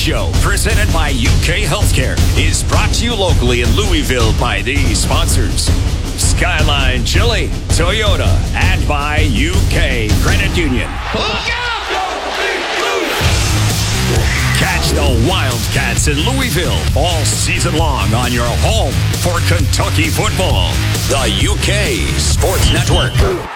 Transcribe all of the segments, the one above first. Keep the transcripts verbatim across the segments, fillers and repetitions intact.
Show, presented by U K Healthcare, is brought to you locally in Louisville by these sponsors: Skyline Chili, Toyota, and by U K Credit Union. Catch the Wildcats in Louisville all season long on your home for Kentucky football. The U K Sports Network.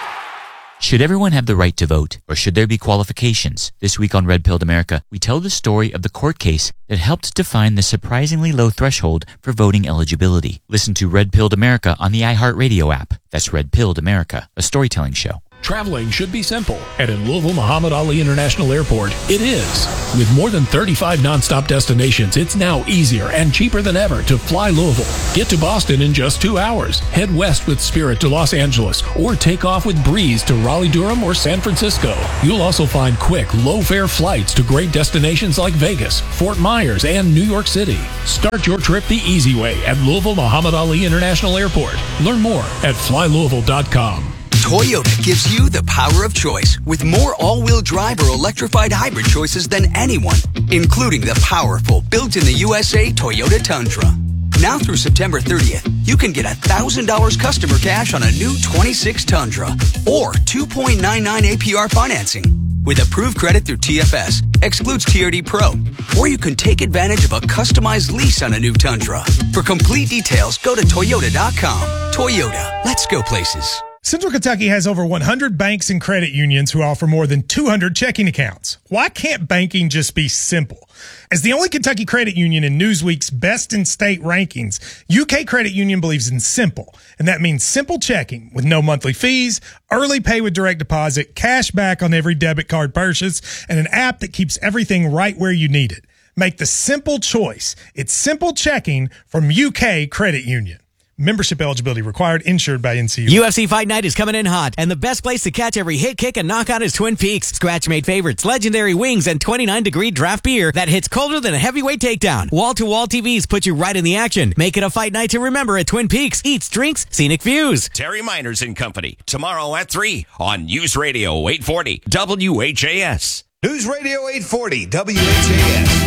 Should everyone have the right to vote, or should there be qualifications? This week on Red Pilled America, we tell the story of the court case that helped define the surprisingly low threshold for voting eligibility. Listen to Red Pilled America on the iHeartRadio app. That's Red Pilled America, a storytelling show. Traveling should be simple, and in Louisville Muhammad Ali International Airport, it is. With more than thirty-five nonstop destinations, it's now easier and cheaper than ever to fly Louisville. Get to Boston in just two hours. Head west with Spirit to Los Angeles, or take off with Breeze to Raleigh-Durham or San Francisco. You'll also find quick, low-fare flights to great destinations like Vegas, Fort Myers, and New York City. Start your trip the easy way at Louisville Muhammad Ali International Airport. Learn more at fly louisville dot com. Toyota gives you the power of choice with more all-wheel drive or electrified hybrid choices than anyone, including the powerful built-in-the-U S A Toyota Tundra. Now through September thirtieth, you can get one thousand dollars customer cash on a new twenty-six Tundra or two point nine nine A P R financing with approved credit through T F S, excludes T R D Pro, or you can take advantage of a customized lease on a new Tundra. For complete details, go to toyota dot com. Toyota, let's go places. Central Kentucky has over one hundred banks and credit unions who offer more than two hundred checking accounts. Why can't banking just be simple? As the only Kentucky credit union in Newsweek's Best in State rankings, U K Credit Union believes in simple, and that means simple checking with no monthly fees, early pay with direct deposit, cash back on every debit card purchase, and an app that keeps everything right where you need it. Make the simple choice. It's simple checking from U K Credit Union. Membership eligibility required, insured by N C U A. U F C Fight Night is coming in hot, and the best place to catch every hit, kick, and knockout is Twin Peaks. Scratch-made favorites, legendary wings, and twenty-nine degree draft beer that hits colder than a heavyweight takedown. Wall-to-wall T Vs put you right in the action. Make it a fight night to remember at Twin Peaks. Eats, drinks, scenic views. Terry Miners and Company, tomorrow at three on News Radio eight forty W H A S. News Radio eight forty W H A S.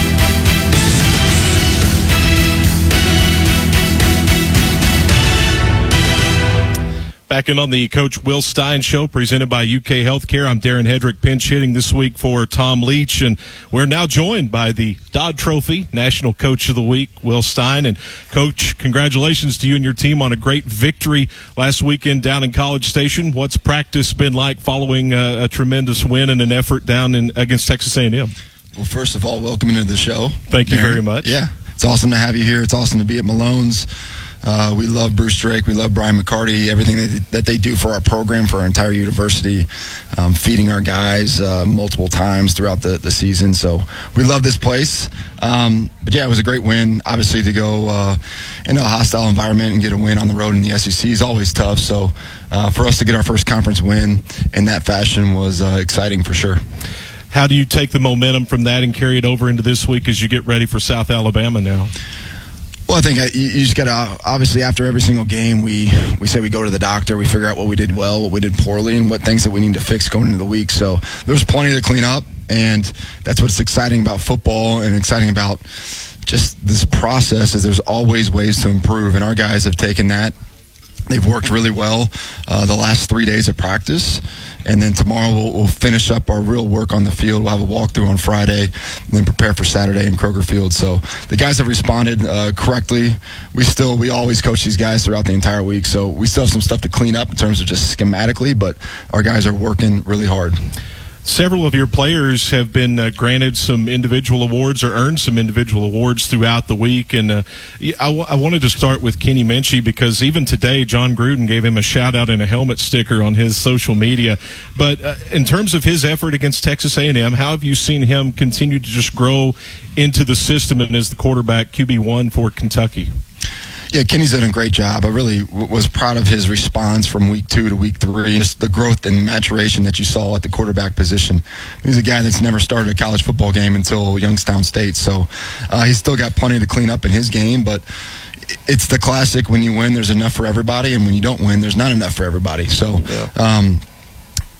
Back in on the Coach Will Stein Show, presented by U K Healthcare. I'm Darren Hedrick, pinch hitting this week for Tom Leach, and we're now joined by the Dodd Trophy National Coach of the Week, Will Stein. And Coach, congratulations to you and your team on a great victory last weekend down in College Station. What's practice been like following a, a tremendous win and an effort down in against Texas A and M? Well, first of all, welcome into the show. Thank you Darren. very much. Yeah, it's awesome to have you here. It's awesome to be at Malone's. Uh, we love Bruce Drake. We love Brian McCarty, everything that, that they do for our program, for our entire university, um, feeding our guys uh, multiple times throughout the, the season. So we love this place. Um, but, yeah, it was a great win. Obviously, to go uh, into a hostile environment and get a win on the road in the S E C is always tough. So uh, for us to get our first conference win in that fashion was uh, exciting for sure. How do you take the momentum from that and carry it over into this week as you get ready for South Alabama now? Well, I think you just got to, obviously, after every single game, we, we say we go to the doctor, we figure out what we did well, what we did poorly, and what things that we need to fix going into the week. So there's plenty to clean up, and that's what's exciting about football and exciting about just this process is there's always ways to improve, and our guys have taken that. They've worked really well uh, the last three days of practice. And then tomorrow we'll, we'll finish up our real work on the field. We'll have a walkthrough on Friday and then prepare for Saturday in Kroger Field. So the guys have responded uh, correctly. We still, we always coach these guys throughout the entire week. So we still have some stuff to clean up in terms of just schematically, but our guys are working really hard. Several of your players have been uh, granted some individual awards or earned some individual awards throughout the week. And uh, I, w- I wanted to start with Kenny Minchey because even today, John Gruden gave him a shout-out and a helmet sticker on his social media. But uh, in terms of his effort against Texas A and M, how have you seen him continue to just grow into the system and as the quarterback Q B one for Kentucky? Yeah, Kenny's done a great job. I really w- was proud of his response from week two to week three. Just the growth and maturation that you saw at the quarterback position. He's a guy that's never started a college football game until Youngstown State. So uh, he's still got plenty to clean up in his game, but it's the classic when you win, there's enough for everybody, and when you don't win, there's not enough for everybody. So, yeah. um,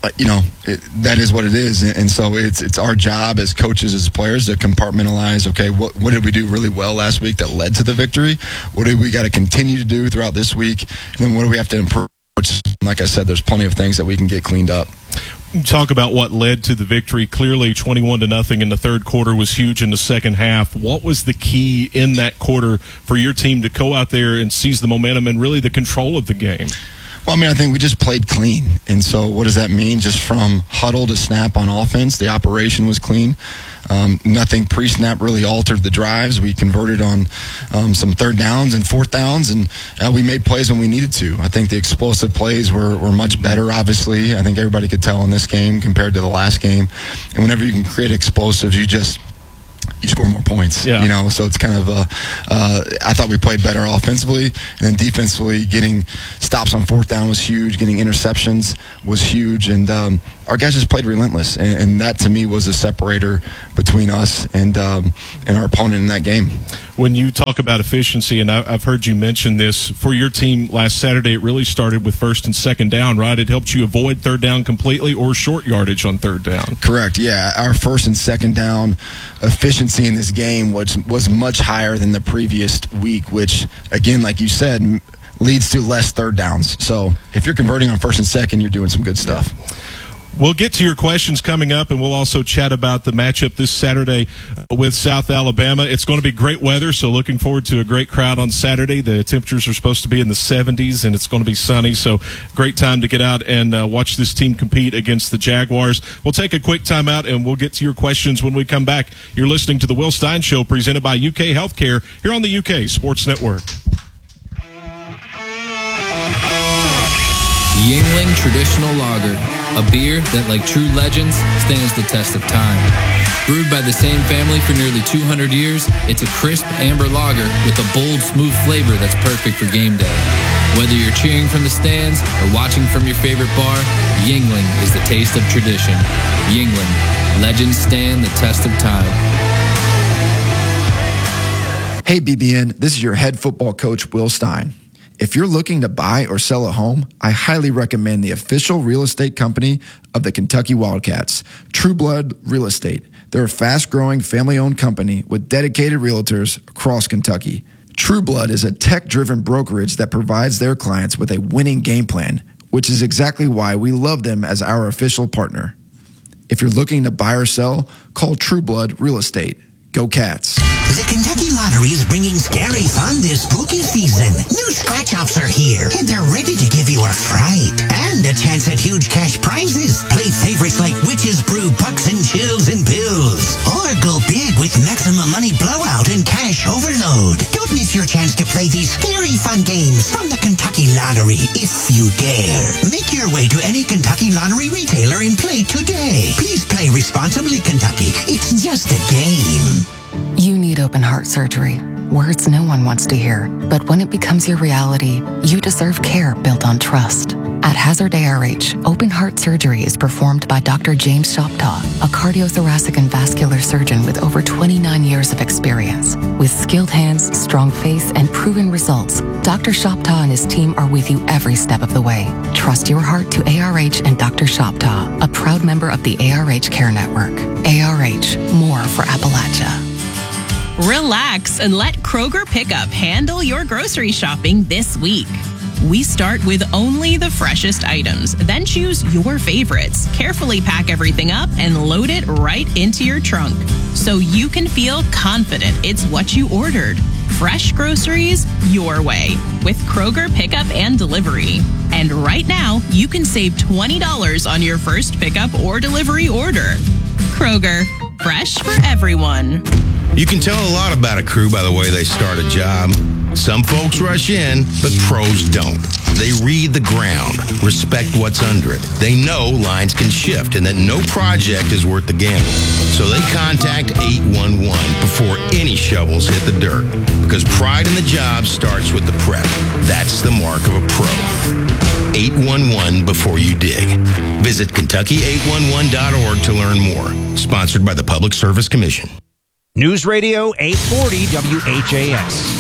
you know, it, that is what it is. And, and so it's it's our job as coaches, as players, to compartmentalize, okay, what, what did we do really well last week that led to the victory? What do we got to continue to do throughout this week? And then what do we have to improve? Which, like I said, there's plenty of things that we can get cleaned up. Talk about what led to the victory. Clearly, twenty-one to nothing in the third quarter was huge in the second half. What was the key in that quarter for your team to go out there and seize the momentum and really the control of the game? Well, I mean, I think we just played clean. And so what does that mean? Just from huddle to snap on offense, the operation was clean. Um, nothing pre-snap really altered the drives. We converted on um, some third downs and fourth downs, and uh, we made plays when we needed to. I think the explosive plays were, were much better, obviously. I think everybody could tell in this game compared to the last game. And whenever you can create explosives, you just you score more points, yeah. you know, so it's kind of, uh, uh, I thought we played better offensively, and then defensively, getting stops on fourth down was huge, getting interceptions was huge, and um, our guys just played relentless, and, and that to me was a separator between us and um, and our opponent in that game. When you talk about efficiency, and I, I've heard you mention this, for your team last Saturday, it really started with first and second down, right? It helped you avoid third down completely or short yardage on third down. Correct, yeah. Our first and second down efficiency in this game was, was much higher than the previous week, which, again, like you said, leads to less third downs. So if you're converting on first and second, you're doing some good stuff. We'll get to your questions coming up, and we'll also chat about the matchup this Saturday with South Alabama. It's going to be great weather, so looking forward to a great crowd on Saturday. The temperatures are supposed to be in the seventies, and it's going to be sunny, so great time to get out and uh, watch this team compete against the Jaguars. We'll take a quick time out, and we'll get to your questions when we come back. You're listening to The Will Stein Show, presented by U K Healthcare, here on the U K Sports Network. Yuengling Traditional Lager, a beer that, like true legends, stands the test of time. Brewed by the same family for nearly two hundred years, it's a crisp amber lager with a bold, smooth flavor that's perfect for game day. Whether you're cheering from the stands or watching from your favorite bar, Yuengling is the taste of tradition. Yuengling, legends stand the test of time. Hey B B N, this is your head football coach, Will Stein. If you're looking to buy or sell a home, I highly recommend the official real estate company of the Kentucky Wildcats, True Blood Real Estate. They're a fast-growing, family-owned company with dedicated realtors across Kentucky. True Blood is a tech-driven brokerage that provides their clients with a winning game plan, which is exactly why we love them as our official partner. If you're looking to buy or sell, call True Blood Real Estate. Go Cats. The Kentucky Lottery is bringing scary fun this spooky season. New scratch-offs are here, and they're ready to give you a fright. And a chance at huge cash prizes. Play favorites like Witch's Brew, Pucks and Chills and Pills. Or go big with Maximum Money Blowout and Cash Overload. Don't miss your chance to play these scary fun games from the Kentucky Lottery if you dare. Make your way to any Kentucky Lottery retailer and play today. Please play responsibly, Kentucky. It's just a game. You need open heart surgery. Words no one wants to hear. But when it becomes your reality, you deserve care built on trust. At Hazard A R H, open heart surgery is performed by Doctor James Shoptaw, a cardiothoracic and vascular surgeon with over twenty-nine years of experience. With skilled hands, strong faith, and proven results, Doctor Shoptaw and his team are with you every step of the way. Trust your heart to A R H and Doctor Shoptaw, a proud member of the A R H Care Network. A R H, more for Appalachia. Relax and let Kroger Pickup handle your grocery shopping this week. We start with only the freshest items, then choose your favorites. Carefully pack everything up and load it right into your trunk so you can feel confident it's what you ordered. Fresh groceries your way with Kroger Pickup and Delivery. And right now, you can save twenty dollars on your first pickup or delivery order. Kroger, fresh for everyone. You can tell a lot about a crew by the way they start a job. Some folks rush in, but pros don't. They read the ground, respect what's under it. They know lines can shift and that no project is worth the gamble. So they contact eight one one before any shovels hit the dirt. Because pride in the job starts with the prep. That's the mark of a pro. eight one one before you dig. Visit Kentucky eight one one dot org to learn more. Sponsored by the Public Service Commission. News Radio eight forty W H A S.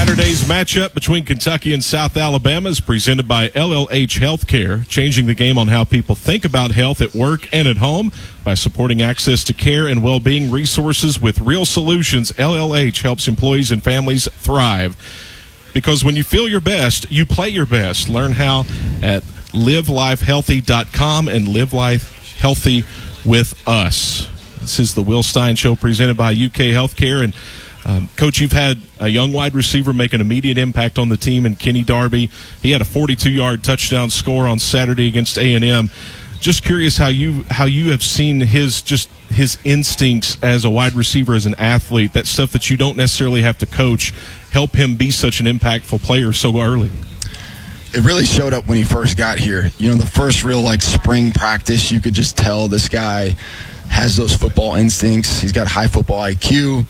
Saturday's matchup between Kentucky and South Alabama is presented by L L H Healthcare, changing the game on how people think about health at work and at home by supporting access to care and well-being resources with real solutions. L L H helps employees and families thrive. Because when you feel your best, you play your best. Learn how at live life healthy dot com and Live Life Healthy with us. This is the Will Stein Show presented by U K Healthcare. And Um, Coach, you've had a young wide receiver make an immediate impact on the team in Kenny Darby. He had a forty-two-yard touchdown score on Saturday against A and M. Just curious how you how you have seen his just his instincts as a wide receiver, as an athlete, that stuff that you don't necessarily have to coach, help him be such an impactful player so early. It really showed up when he first got here. You know, the first real like spring practice, you could just tell this guy has those football instincts. He's got high football I Q.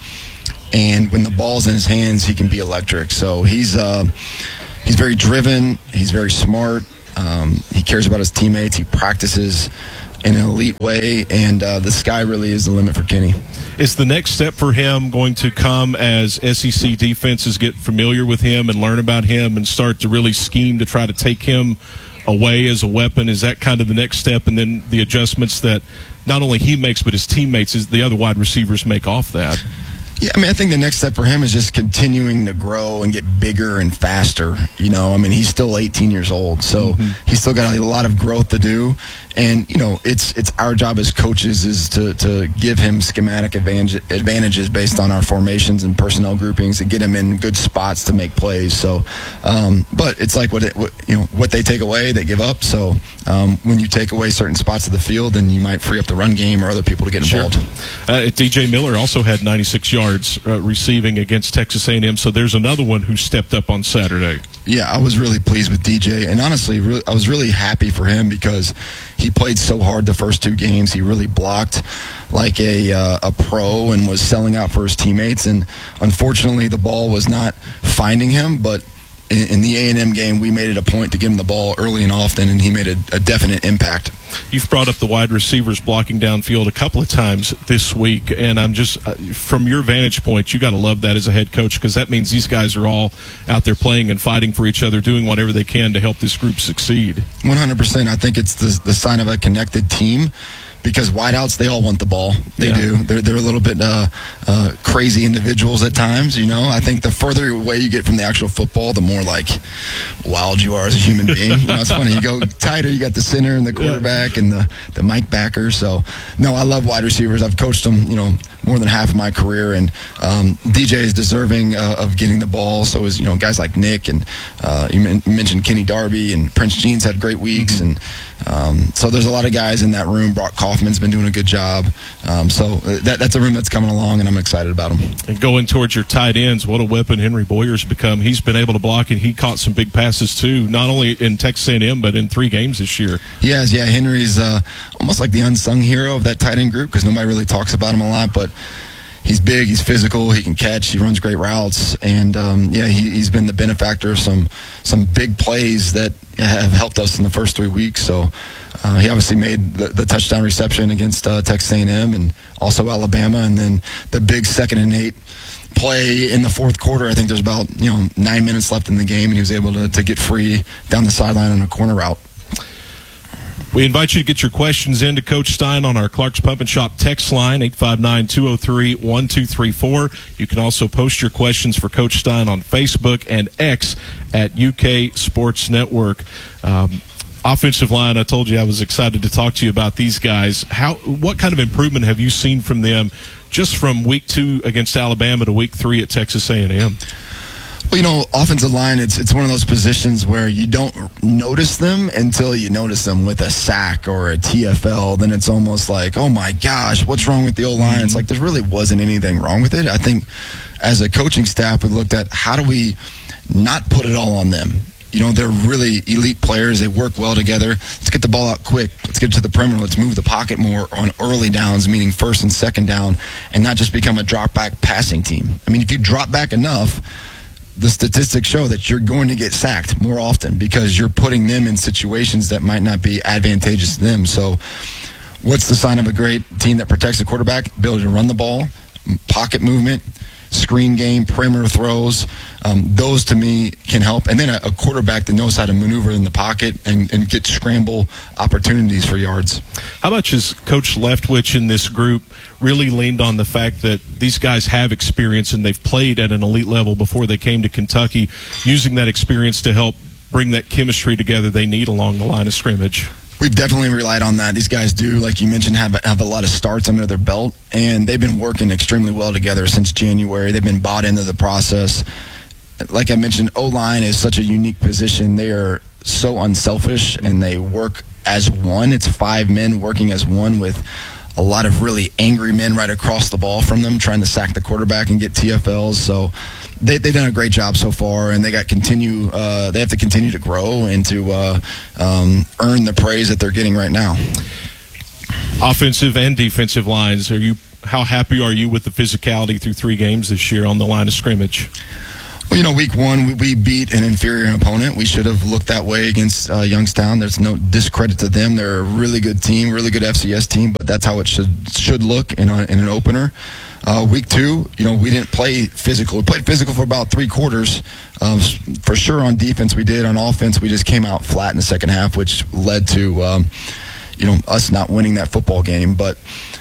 And when the ball's in his hands, he can be electric. So he's uh, he's very driven. He's very smart. Um, he cares about his teammates. He practices in an elite way. And uh, the sky really is the limit for Kenny. Is the next step for him going to come as S E C defenses get familiar with him and learn about him and start to really scheme to try to take him away as a weapon? Is that kind of the next step? And then the adjustments that not only he makes, but his teammates, is the other wide receivers make off that? Yeah, I mean, I think the next step for him is just continuing to grow and get bigger and faster. You know, I mean, he's still eighteen years old, so mm-hmm. he's still got a lot of growth to do. And, you know, it's it's our job as coaches is to, to give him schematic advantage, advantages based on our formations and personnel groupings to get him in good spots to make plays. So, um, but it's like what, it, what you know what they take away, they give up. So um, when you take away certain spots of the field, then you might free up the run game or other people to get involved. Sure. Uh, D J Miller also had ninety-six yards uh, receiving against Texas A and M. So there's another one who stepped up on Saturday. Yeah, I was really pleased with D J, and honestly, really, I was really happy for him because he played so hard the first two games. He really blocked like a uh, a pro and was selling out for his teammates. And unfortunately, the ball was not finding him. But in, in the A and M game, we made it a point to give him the ball early and often, and he made a, a definite impact. You've brought up the wide receivers blocking downfield a couple of times this week, and I'm just, uh, from your vantage point, you got to love that as a head coach, because that means these guys are all out there playing and fighting for each other, doing whatever they can to help this group succeed. one hundred percent. I think it's the, the sign of a connected team. Because wideouts, they all want the ball. They yeah. do. They're they're a little bit uh, uh, crazy individuals at times. You know, I think the further away you get from the actual football, the more like wild you are as a human being. You know, it's funny. You go tighter, you got the center and the quarterback yeah. and the the Mike backer. So no, I love wide receivers. I've coached them, you know, more than half of my career, and um, D J is deserving uh, of getting the ball. So is you know guys like Nick and uh, you, men- you mentioned Kenny Darby and Prince Jeans had great weeks, and um, so there's a lot of guys in that room. Brock Kaufman's been doing a good job. Um, so that, that's a room that's coming along, and I'm excited about him. And going towards your tight ends, what a weapon Henry Boyer's become. He's been able to block, and he caught some big passes too, not only in Texas A and M, but in three games this year. He has, yeah. Henry's uh, almost like the unsung hero of that tight end group because nobody really talks about him a lot, but he's big, he's physical, he can catch, he runs great routes, and um, yeah, he, he's been the benefactor of some some big plays that have helped us in the first three weeks. So uh, he obviously made the, the touchdown reception against uh, Texas A and M and also Alabama, and then the big second and eight play in the fourth quarter. I think there's about you know nine minutes left in the game, and he was able to, to get free down the sideline on a corner route. We invite you to get your questions in to Coach Stein on our Clark's Pump and Shop text line, eight five nine, two oh three, one two three four. You can also post your questions for Coach Stein on Facebook and X at U K Sports Network. Um, offensive line, I told you I was excited to talk to you about these guys. How, what kind of improvement have you seen from them just from week two against Alabama to week three at Texas A and M? Well, you know, offensive line, it's it's one of those positions where you don't notice them until you notice them with a sack or a T F L. Then it's almost like, oh, my gosh, what's wrong with the O-line? Mm-hmm. It's like there really wasn't anything wrong with it. I think as a coaching staff, we looked at how do we not put it all on them. You know, they're really elite players. They work well together. Let's get the ball out quick. Let's get to the perimeter. Let's move the pocket more on early downs, meaning first and second down, and not just become a drop-back passing team. I mean, if you drop back enough, the statistics show that you're going to get sacked more often because you're putting them in situations that might not be advantageous to them. So what's the sign of a great team that protects the quarterback? Ability to run the ball, pocket movement, screen game, perimeter throws. Um, those to me can help. And then a, a quarterback that knows how to maneuver in the pocket and, and get scramble opportunities for yards. How much has Coach Leftwich in this group really leaned on the fact that these guys have experience and they've played at an elite level before they came to Kentucky, using that experience to help bring that chemistry together they need along the line of scrimmage? We've definitely relied on that. These guys do, like you mentioned, have have a lot of starts under their belt, and they've been working extremely well together since January. They've been bought into the process. Like I mentioned, O-line is such a unique position. They are so unselfish, and they work as one. It's five men working as one with a lot of really angry men right across the ball from them trying to sack the quarterback and get T F Ls. So they, they've done a great job so far, and they got continue. Uh, they have to continue to grow and to uh, um, earn the praise that they're getting right now. Offensive and defensive lines, are you? How happy are you with the physicality through three games this year on the line of scrimmage? Well, you know, week one, we, we beat an inferior opponent. We should have looked that way against uh, Youngstown. There's no discredit to them. They're a really good team, really good F C S team, but that's how it should should look in, a, in an opener. Uh, week two, you know, we didn't play physical. We played physical for about three quarters. Um, for sure on defense we did. On offense, we just came out flat in the second half, which led to, um, you know, us not winning that football game. But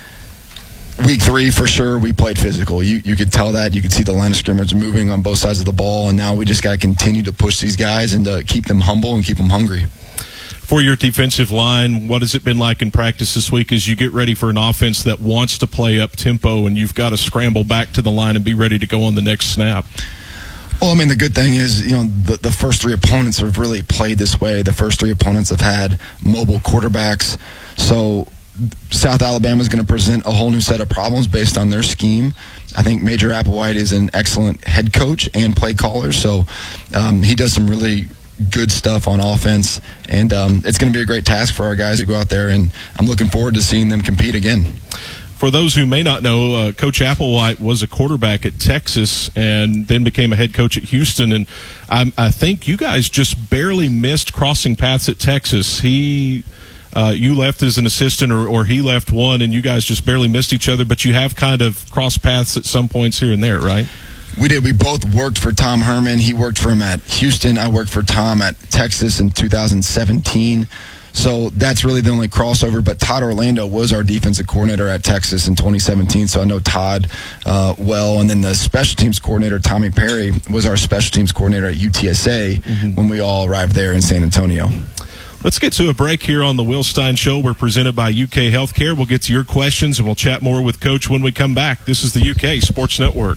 week three, for sure, we played physical. You you could tell that. You could see the line of scrimmage moving on both sides of the ball, and now we just got to continue to push these guys and to keep them humble and keep them hungry. For your defensive line, what has it been like in practice this week as you get ready for an offense that wants to play up tempo and you've got to scramble back to the line and be ready to go on the next snap? Well, I mean, the good thing is, you know, the, the first three opponents have really played this way. The first three opponents have had mobile quarterbacks. So South Alabama is going to present a whole new set of problems based on their scheme. I think Major Applewhite is an excellent head coach and play caller, so um, he does some really good stuff on offense, and um, it's going to be a great task for our guys to go out there, and I'm looking forward to seeing them compete again. For those who may not know, uh, Coach Applewhite was a quarterback at Texas and then became a head coach at Houston, and I, I think you guys just barely missed crossing paths at Texas. He... Uh, you left as an assistant, or, or he left one, and you guys just barely missed each other, but you have kind of crossed paths at some points here and there, right? We did. We both worked for Tom Herman. He worked for him at Houston. I worked for Tom at Texas in two thousand seventeen. So that's really the only crossover. But Todd Orlando was our defensive coordinator at Texas in twenty seventeen, so I know Todd uh, well. And then the special teams coordinator, Tommy Perry, was our special teams coordinator at U T S A mm-hmm. when we all arrived there in San Antonio. Let's get to a break here on the Will Stein Show. We're presented by U K Healthcare. We'll get to your questions, and we'll chat more with Coach when we come back. This is the U K Sports Network.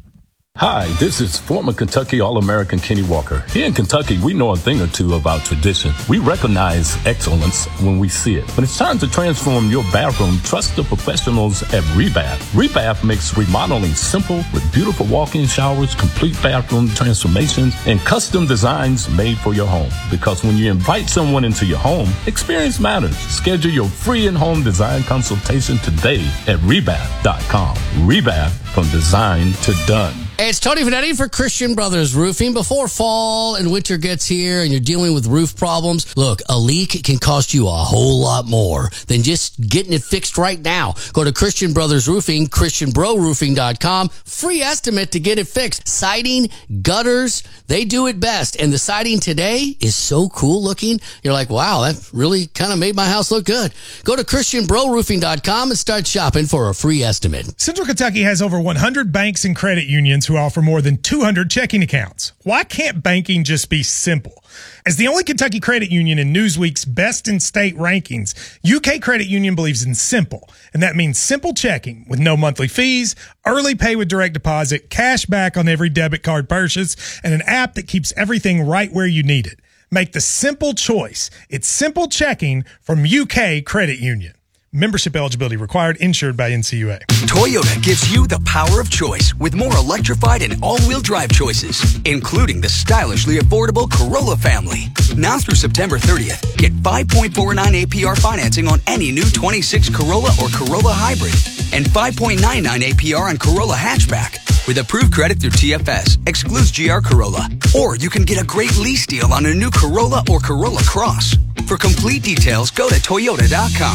Hi, this is former Kentucky All-American Kenny Walker. Here in Kentucky, we know a thing or two about tradition. We recognize excellence when we see it. When it's time to transform your bathroom, trust the professionals at Rebath. Rebath makes remodeling simple with beautiful walk-in showers, complete bathroom transformations, and custom designs made for your home. Because when you invite someone into your home, experience matters. Schedule your free in-home design consultation today at rebath dot com. Rebath, from design to done. Hey, it's Tony Finetti for Christian Brothers Roofing. Before fall and winter gets here and you're dealing with roof problems, look, a leak can cost you a whole lot more than just getting it fixed right now. Go to Christian Brothers Roofing, christian bro roofing dot com. Free estimate to get it fixed. Siding, gutters, they do it best. And the siding today is so cool looking. You're like, wow, that really kind of made my house look good. Go to christian bro roofing dot com and start shopping for a free estimate. Central Kentucky has over one hundred banks and credit unions who offer more than two hundred checking accounts. Why can't banking just be simple? As the only Kentucky credit union in Newsweek's Best in State rankings, U K Credit Union believes in simple, and that means simple checking with no monthly fees, early pay with direct deposit, cash back on every debit card purchase, and an app that keeps everything right where you need it. Make the simple choice. It's simple checking from U K Credit Union. Membership eligibility required, insured by N C U A. Toyota gives you the power of choice with more electrified and all-wheel drive choices, including the stylishly affordable Corolla family. Now through September thirtieth, get five point four nine A P R financing on any new twenty-six Corolla or Corolla Hybrid and five point nine nine A P R on Corolla Hatchback. With approved credit through T F S, excludes G R Corolla. Or you can get a great lease deal on a new Corolla or Corolla Cross. For complete details, go to toyota dot com.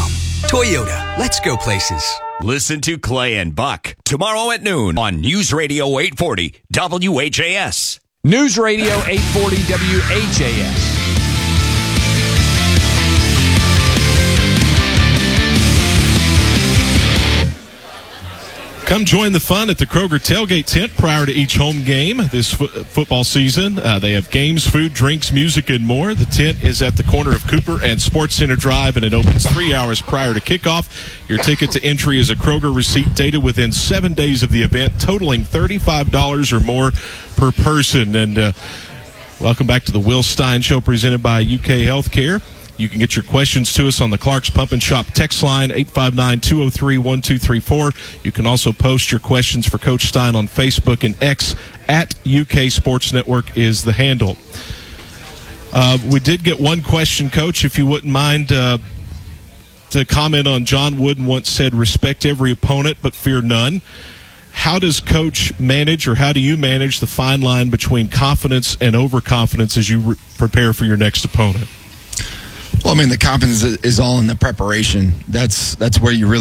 Toyota, let's go places. Listen to Clay and Buck tomorrow at noon on News Radio eight forty W H A S. News Radio eight forty W H A S. Come join the fun at the Kroger Tailgate Tent prior to each home game this fo- football season. Uh, they have games, food, drinks, music, and more. The tent is at the corner of Cooper and Sports Center Drive, and it opens three hours prior to kickoff. Your ticket to entry is a Kroger receipt dated within seven days of the event, totaling thirty-five dollars or more per person. And uh, welcome back to the Will Stein Show presented by U K Healthcare. You can get your questions to us on the Clark's Pump and Shop text line, eight five nine, two oh three, one two three four. You can also post your questions for Coach Stein on Facebook and X at U K Sports Network is the handle. Uh, we did get one question, Coach, if you wouldn't mind uh, to comment on John Wooden once said, respect every opponent but fear none. How does Coach manage, or how do you manage the fine line between confidence and overconfidence as you re- prepare for your next opponent? Well, I mean, the confidence is all in the preparation. That's that's where you really